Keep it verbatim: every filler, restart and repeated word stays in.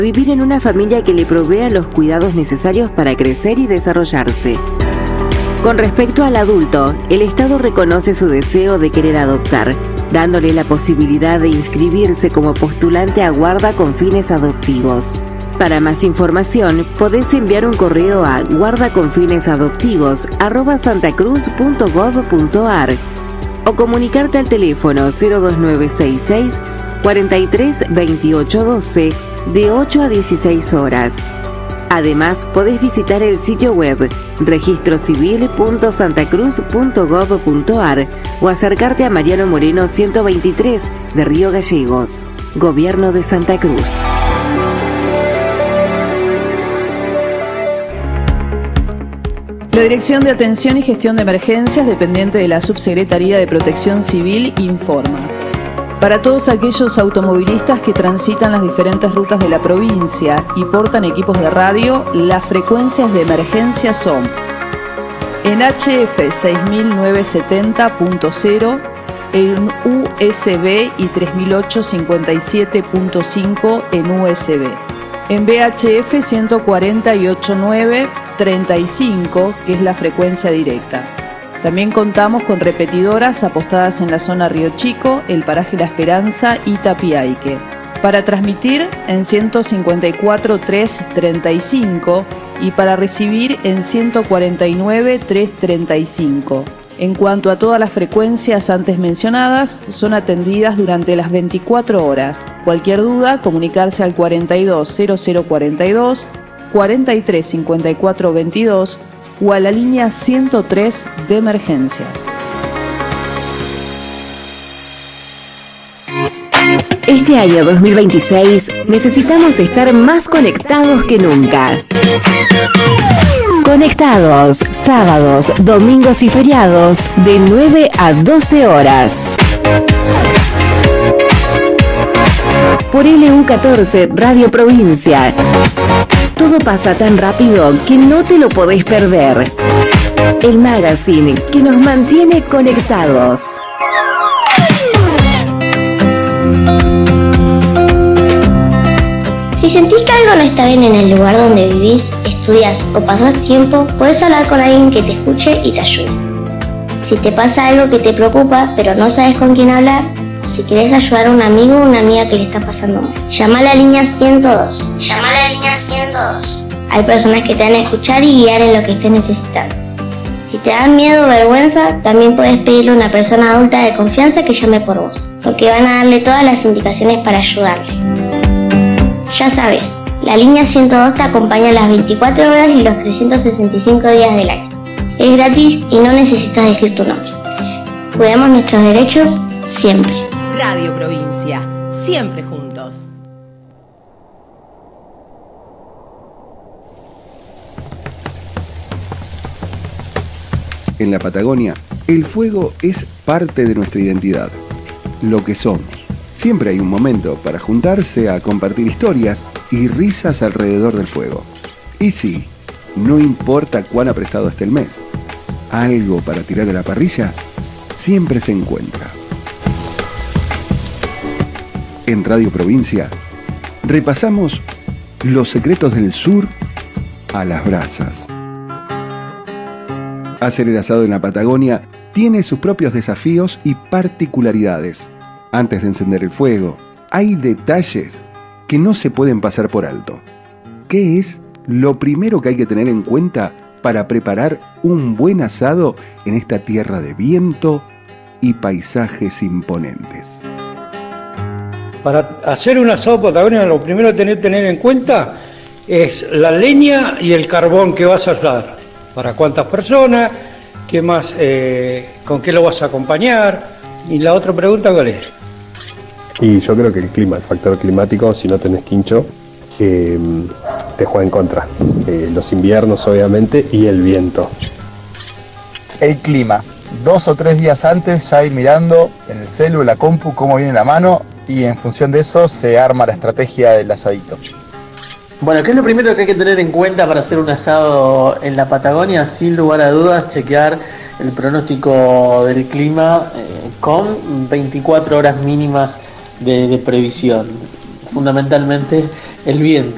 Vivir en una familia que le provea los cuidados necesarios para crecer y desarrollarse. Con respecto al adulto, el Estado reconoce su deseo de querer adoptar, dándole la posibilidad de inscribirse como postulante a guarda con fines adoptivos. Para más información, podés enviar un correo a guardaconfinesadoptivos arroba santacruz punto gov punto ar o comunicarte al teléfono cero dos nueve seis seis, cuatro tres, veintiocho doce de ocho a dieciséis horas. Además, podés visitar el sitio web registro civil punto santacruz punto gov punto ar o acercarte a Mariano Moreno ciento veintitrés de Río Gallegos. Gobierno de Santa Cruz. La Dirección de Atención y Gestión de Emergencias, dependiente de la Subsecretaría de Protección Civil, informa. Para todos aquellos automovilistas que transitan las diferentes rutas de la provincia y portan equipos de radio, las frecuencias de emergencia son en H F seis mil novecientos setenta punto cero, en U S B y tres mil ochocientos cincuenta y siete punto cinco en U S B. En V H F ciento cuarenta y ocho punto nueve, treinta y cinco, que es la frecuencia directa. También contamos con repetidoras apostadas en la zona Río Chico, el paraje La Esperanza y Tapiaique. Para transmitir en ciento cincuenta y cuatro punto tres, treinta y cinco y para recibir en ciento cuarenta y nueve punto tres, treinta y cinco. En cuanto a todas las frecuencias antes mencionadas, son atendidas durante las veinticuatro horas. Cualquier duda, comunicarse al cuarenta y dos cero cero cuarenta y dos, cuarenta y tres cincuenta y cuatro veintidós o a la línea ciento tres de emergencias. Este año dos mil veintiséis necesitamos estar más conectados que nunca. Conectados, sábados, domingos y feriados de nueve a doce horas. Por L U catorce Radio Provincia. Todo pasa tan rápido que no te lo podés perder. El magazine que nos mantiene conectados. Si sentís que algo no está bien en el lugar donde vivís, estudias o pasás tiempo, podés hablar con alguien que te escuche y te ayude. Si te pasa algo que te preocupa, pero no sabes con quién hablar, o si querés ayudar a un amigo o una amiga que le está pasando mal, llama a la línea ciento dos. Llama a la línea ciento dos. Hay personas que te van a escuchar y guiar en lo que estés necesitando. Si te da miedo o vergüenza, también puedes pedirle a una persona adulta de confianza que llame por vos, porque van a darle todas las indicaciones para ayudarle. Ya sabes, la línea ciento dos te acompaña las veinticuatro horas y los trescientos sesenta y cinco días del año. Es gratis y no necesitas decir tu nombre. Cuidamos nuestros derechos siempre. Radio Provincia, siempre juntos. En la Patagonia, el fuego es parte de nuestra identidad, lo que somos. Siempre hay un momento para juntarse a compartir historias y risas alrededor del fuego. Y sí, no importa cuán aprestado esté el mes, algo para tirar a la parrilla siempre se encuentra. En Radio Provincia, repasamos los secretos del sur a las brasas. Hacer el asado en la Patagonia tiene sus propios desafíos y particularidades. Antes de encender el fuego, hay detalles que no se pueden pasar por alto. ¿Qué es lo primero que hay que tener en cuenta para preparar un buen asado en esta tierra de viento y paisajes imponentes? Para hacer un asado patagónico, lo primero que tenés que tener en cuenta es la leña y el carbón que vas a usar. Para cuántas personas, qué más, eh, con qué lo vas a acompañar. Y la otra pregunta, ¿cuál es? Y yo creo que el clima, el factor climático, si no tenés quincho, eh, te juega en contra. Eh, los inviernos, obviamente, y el viento. El clima. Dos o tres días antes ya ir mirando en el celu, en la compu, cómo viene la mano, y en función de eso se arma la estrategia del asadito. Bueno, ¿qué es lo primero que hay que tener en cuenta para hacer un asado en la Patagonia? Sin lugar a dudas, chequear el pronóstico del clima eh, con veinticuatro horas mínimas de, de previsión. Fundamentalmente el viento.